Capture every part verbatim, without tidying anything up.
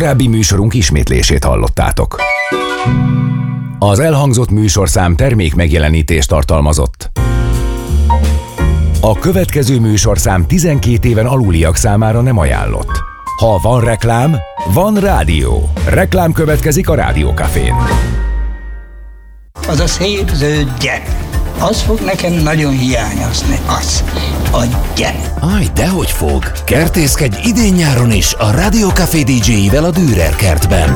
Korábbi műsorunk ismétlését hallottátok. Az elhangzott műsorszám termék megjelenítést tartalmazott. A következő műsorszám tizenkét éven aluliak számára nem ajánlott. Ha van reklám, van rádió. Reklám következik a Rádiókafén. Az a szép zöld gyep, az fog nekem nagyon hiányozni, az, a gyep. Aj, dehogy fog. Kertészkedj idén-nyáron is a Rádiókafé dé dzséivel a Dürer kertben,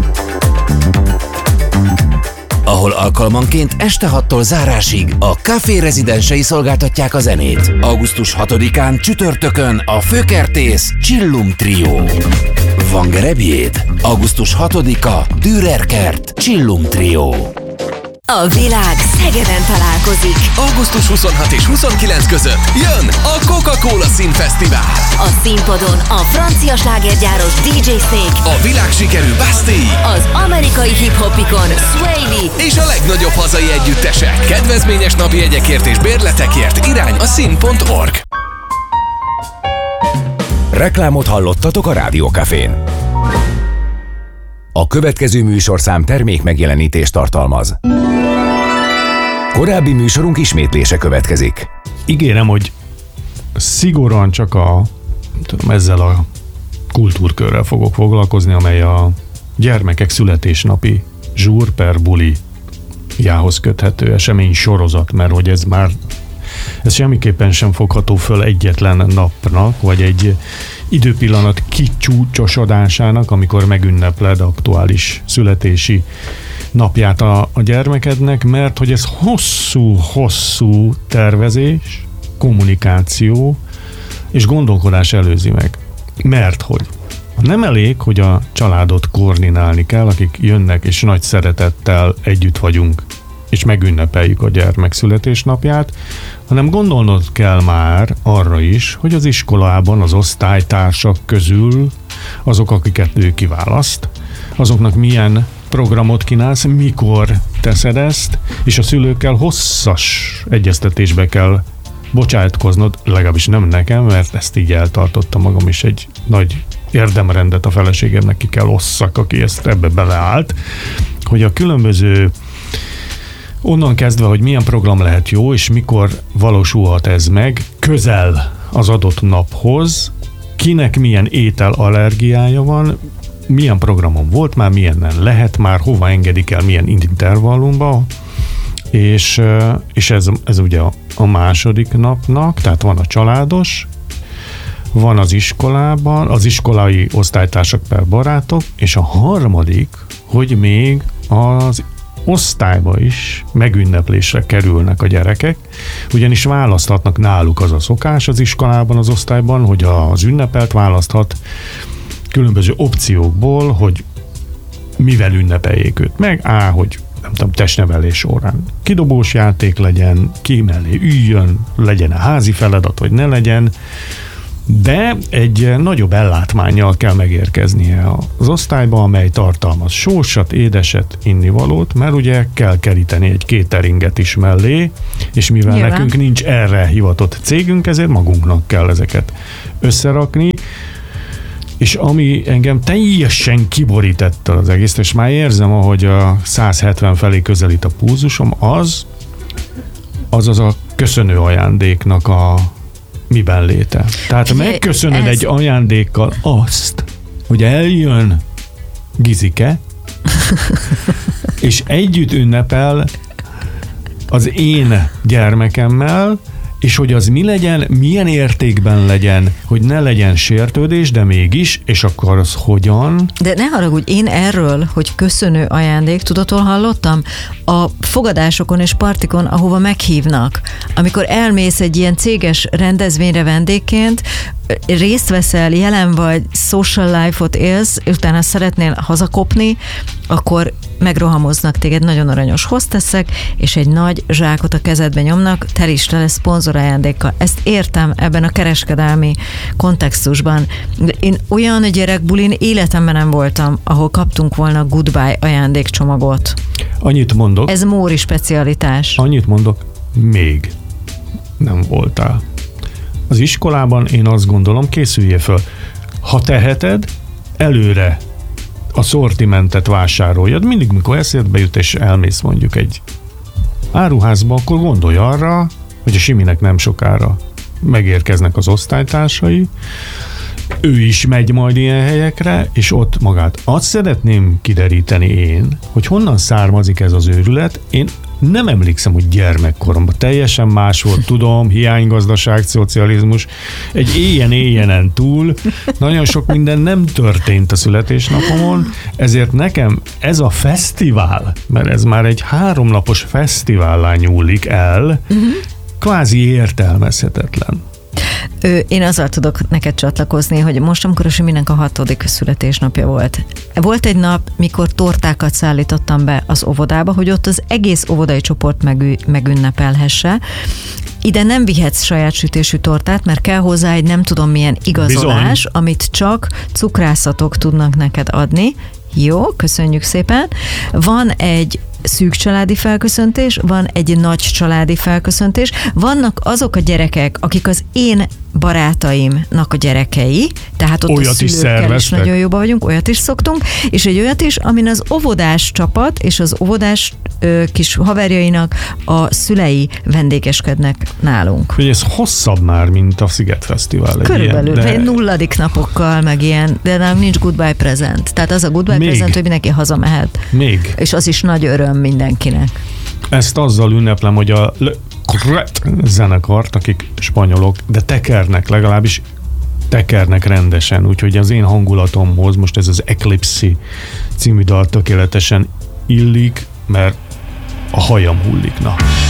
ahol alkalmanként este hattól zárásig a Café rezidensei szolgáltatják a zenét. augusztus hatodikán csütörtökön a főkertész Csillum Trio. Van gerebjéd? augusztus hatodika Dürer kert Csillum Trio. A világ Szegeden találkozik. augusztus huszonhatodika és huszonkilencedike között jön a Coca-Cola Színfesztivál. A színpadon a francia slágergyáros dé dzsé Snake, A világsikerű Bastille, az amerikai hip-hopikon Sway Lee és a legnagyobb hazai együttesek. Kedvezményes napi jegyekért és bérletekért irány a szín pont org. Reklámot hallottatok a Rádiókafén. A következő műsorszám termék megjelenítést tartalmaz. Korábbi műsorunk ismétlése következik. Ígérem, hogy szigorúan csak a, tudom, ezzel a kultúrkörrel fogok foglalkozni, amely a gyermekek születésnapi zsúr per bulijához köthető esemény sorozat, mert hogy ez már ez semmiképpen sem fogható föl egyetlen napnak, vagy egy időpillanat kicsúcsosodásának, amikor megünnepled aktuális születési napját a, a gyermekednek, mert hogy ez hosszú-hosszú tervezés, kommunikáció és gondolkodás előzi meg. Mert hogy nem elég, hogy a családot koordinálni kell, akik jönnek és nagy szeretettel együtt vagyunk, és megünnepeljük a gyermek születésnapját, hanem gondolnod kell már arra is, hogy az iskolában az osztálytársak közül azok, akiket ő kiválaszt, azoknak milyen programot kínálsz, mikor teszed ezt, és a szülőkkel hosszas egyeztetésbe kell bocsátkoznod, legalábbis nem nekem, mert ezt így eltartottam magam is, egy nagy érdemrendet a feleségemnek ki kell osszak, aki ezt ebbe beleállt, hogy a különböző onnan kezdve, hogy milyen program lehet jó, és mikor valósulhat ez meg, közel az adott naphoz, kinek milyen ételallergiája van, milyen programon volt már, milyenen lehet már, hova engedik el, milyen intervallumba, és, és ez, ez ugye a, a második napnak, tehát van a családos, van az iskolában, az iskolai osztálytársak per barátok, és a harmadik, hogy még az osztályba is megünneplésre kerülnek a gyerekek, ugyanis választhatnak, náluk az a szokás az iskolában, az osztályban, hogy az ünnepelt választhat különböző opciókból, hogy mivel ünnepeljék őt meg, á, hogy nem tudom, testnevelés órán kidobós játék legyen, ki mellé üljön, legyen a házi feladat, vagy ne legyen, de egy nagyobb ellátmánnyal kell megérkeznie az osztályba, amely tartalmaz sósat, édeset, innivalót, mert ugye kell keríteni egy cateringet is mellé, és mivel Nyilván. nekünk nincs erre hivatott cégünk, ezért magunknak kell ezeket összerakni, és ami engem teljesen kiborített az egész, és már érzem, ahogy a száz hetven felé közelít a pulzusom, az az az a köszönő ajándéknak a miben léte. Tehát Figyelj, megköszönöd ez... egy ajándékkal azt, hogy eljön Gizike, és együtt ünnepel az én gyermekemmel, és hogy az mi legyen, milyen értékben legyen, hogy ne legyen sértődés, de mégis, és akkor az hogyan? De ne haragudj, én erről, hogy köszönő ajándék, tudatól hallottam? A fogadásokon és partikon, ahova meghívnak, amikor elmész egy ilyen céges rendezvényre vendégként, részt veszel, jelen vagy, social life-ot élsz, utána szeretnél hazakopni, akkor megrohamoznak téged nagyon aranyos hostessek, és egy nagy zsákot a kezedbe nyomnak, tel is tele szponzorajándékkal. Ezt értem ebben a kereskedelmi kontextusban. Én olyan gyerekbulin életemben nem voltam, ahol kaptunk volna goodbye ajándékcsomagot. Annyit mondok. Ez móri specialitás. Annyit mondok, még nem voltál. Az iskolában én azt gondolom, készüljél föl. Ha teheted, előre a szortimentet vásároljad. Mindig, mikor eszedbe jut, és elmész mondjuk egy áruházba, akkor gondolj arra, hogy a Siminek nem sokára megérkeznek az osztálytársai, ő is megy majd ilyen helyekre, és ott magát. Azt szeretném kideríteni én, hogy honnan származik ez az őrület. Én nem emlékszem, hogy gyermekkoromban teljesen más volt, tudom, hiánygazdaság, szocializmus, egy éjjen-éjjenen túl nagyon sok minden nem történt a születésnapomon, ezért nekem ez a fesztivál, mert ez már egy háromnapos fesztivállá nyúlik el, uh-huh. kvázi értelmezhetetlen. Én azzal tudok neked csatlakozni, hogy most, amikor a Siminek a hatodik születésnapja volt, volt egy nap, mikor tortákat szállítottam be az óvodába, hogy ott az egész óvodai csoport megü- megünnepelhesse. Ide nem vihetsz saját sütésű tortát, mert kell hozzá egy nem tudom milyen igazolás, bizony, amit csak cukrászatok tudnak neked adni. Jó, köszönjük szépen. Van egy szűk családi felköszöntés, van egy nagy családi felköszöntés, vannak azok a gyerekek, akik az én barátaimnak a gyerekei, tehát ott olyat a szülőkkel is, is nagyon jóban vagyunk, olyat is szoktunk, és egy olyat is, amin az óvodás csapat és az óvodás ö, kis haverjainak a szülei vendégeskednek nálunk. Hogy ez hosszabb már, mint a Sziget Fesztivál. Körülbelül, ilyen, de... nulladik napokkal, meg ilyen, de nem nincs goodbye present. Tehát az a goodbye Még. present, hogy mindenki hazamehet. Még. És az is nagy öröm mindenkinek. Ezt azzal ünneplem, hogy a zenekart, akik spanyolok, de tekernek, legalábbis tekernek rendesen, úgyhogy az én hangulatomhoz most ez az Eclipse című dal tökéletesen illik, mert a hajam hullik, na.